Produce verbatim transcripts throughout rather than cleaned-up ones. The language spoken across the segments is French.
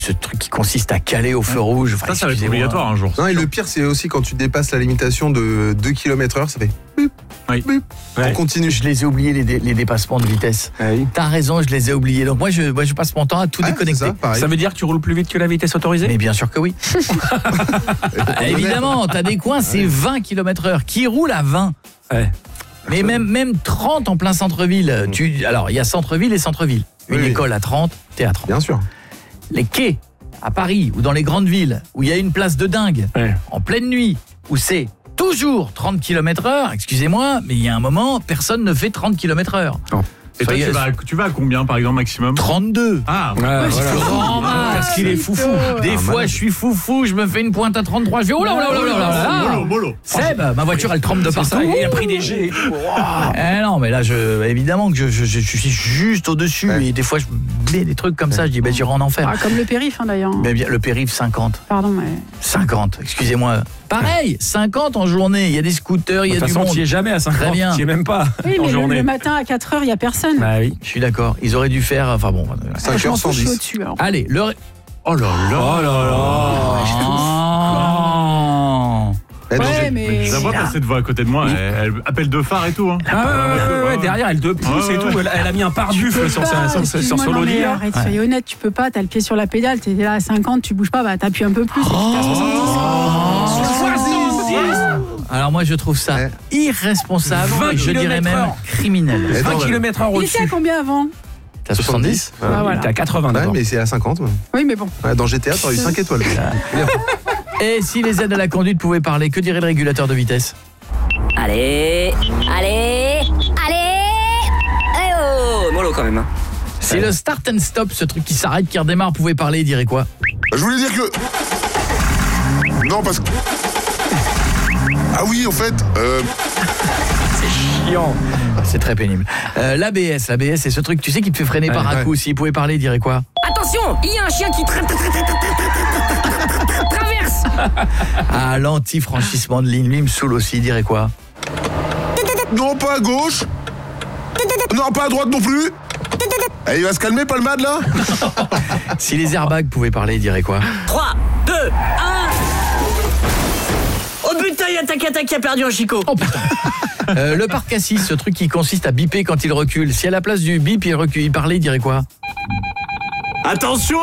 Ce truc qui consiste à caler au feu rouge. Enfin, ça, ça va être obligatoire un jour. Non, et le pire, c'est aussi quand tu dépasses la limitation de deux kilomètres heure, ça fait bip, Oui. bip. Ouais. On continue. Je les ai oubliés, les, dé- les dépassements de vitesse. Ah oui. T'as raison, je les ai oubliés. Donc moi, je, moi, je passe mon temps à tout Ah, déconnecter. c'est ça, pareil. Ça veut dire que tu roules plus vite que la vitesse autorisée? Mais bien sûr que oui. Ah, évidemment, t'as des coins, c'est vingt kilomètres heure. Qui roule à vingt? Ouais. Mais même, même trente en plein centre-ville. Tu, alors, il y a centre-ville et centre-ville. Une Oui, oui. école à trente, t'es à trente. Bien sûr. Les quais, à Paris ou dans les grandes villes, où il y a une place de dingue, Ouais. en pleine nuit, où c'est toujours trente kilomètres heure, excusez-moi, mais il y a un moment, personne ne fait trente kilomètres heure. Et toi, Soyez- tu vas, à- tu vas à combien, par exemple, maximum? trente-deux. Ah, Ouais, voilà. Florent Max. Parce qu'il est foufou. Des fois, je suis foufou, je me fais une pointe à trente-trois, je vais oh là oh là oh là oh là oh là. mollo, mollo. Seb, ma voiture, elle trempe de C'est partout. ça, il a pris des jets et tout. Eh non, mais là, je, évidemment que je, je, je suis juste au-dessus. Ouais. Et des fois, je mets des trucs comme ça. Je dis, ben, j'irai en enfer. Ah, comme le périph' hein, d'ailleurs. Mais bien, le périph' cinquante. Pardon, mais. cinquante, excusez-moi. Pareil, cinquante en journée. Il y a des scooters, il y De a toute du façon, monde. tu n'y es jamais à cinquante. Très bien. Tu n'y es même pas Oui, en mais le, journée. le matin à quatre heures, il n'y a personne. Bah oui. Je suis d'accord. Ils auraient dû faire. Enfin bon. voilà. cinq Je heures m'en fous, je suis cent dix. au-dessus. alors. Allez, le. ré- Oh là là. Oh là là. Oh. Eh non, Ouais, j'ai- mais. Je la vois passer devant à côté de moi, elle, elle appelle de phare et tout. Hein. Ah ouais, ouais, ouais, ouais, derrière elle te pousse Ouais, et tout, ouais. elle, elle a mis un pare-buffle sur, sa- Pas, sur, sur, sur excuse-moi, son non, mais Audi. là. Arrête, soyez honnête, tu peux pas, t'as le pied sur la pédale, t'es là à cinquante, tu bouges pas, bah t'appuies un peu plus. et puis t'es à soixante-dix. Alors moi, je trouve ça Ouais. irresponsable. vingt Et je dirais kilomètres même heure. criminel. Eh, vingt non, kilomètres heure Il était à au-dessus. combien avant? T'as soixante-dix? Voilà. Ah, voilà. T'es à quatre-vingts Ouais, d'abord. mais c'est à cinquante. Ouais. Oui, mais bon. Ouais, dans G T A, t'aurais eu cinq étoiles. Bien. Et si les aides à la conduite pouvaient parler, que dirait le régulateur de vitesse? Allez, allez, allez. Eh oh, mollo quand même. Hein. Si le start and stop, ce truc qui s'arrête, qui redémarre, pouvait parler, il dirait quoi? Je voulais dire que... Non, parce que... Ah oui, en fait... Euh... Chiant. C'est très pénible. Euh, L'A B S, l'A B S, c'est ce truc, tu sais, qui te fait freiner Ouais, par à ouais. coup. S'il pouvait parler, il dirait quoi? Attention, il y a un chien qui tra- tra- tra- tra- tra- tra- tra- tra- traverse. Ah, l'anti-franchissement de ligne, lui, il me saoule aussi, il dirait quoi? Non, pas à gauche. Non, pas à droite non plus. Eh, il va se calmer, Palmade, là. Si les airbags pouvaient parler, il dirait quoi? trois, deux, un. Oh putain, il y a Takata qui a perdu un chicot. Oh putain. Euh, le parc assis, ce truc qui consiste à biper quand il recule. Si à la place du bip, il recule, il parlait, il dirait quoi? Attention!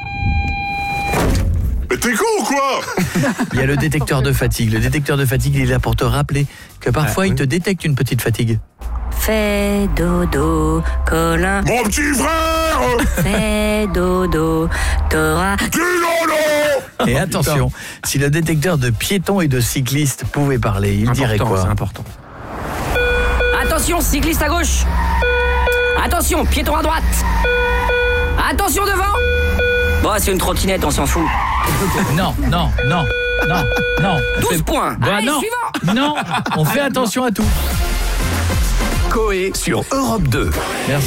Mais t'es con ou quoi? Il y a le détecteur de fatigue. Le détecteur de fatigue, il est là pour te rappeler que parfois, il te détecte une petite fatigue. Fais dodo, Colin. Mon petit frère. Fais dodo, t'auras. Dis non, non. Et attention, si le détecteur de piétons et de cyclistes pouvait parler, il dirait Important, quoi? c'est important. Attention, cycliste à gauche. Attention, piéton à droite. Attention devant. Bon, c'est une trottinette, on s'en fout. Non, non, non, non, non. On douze fait- points. Bah, Allez, non, suivant. non, on fait attention à tout. Coé sur Europe deux. Merci.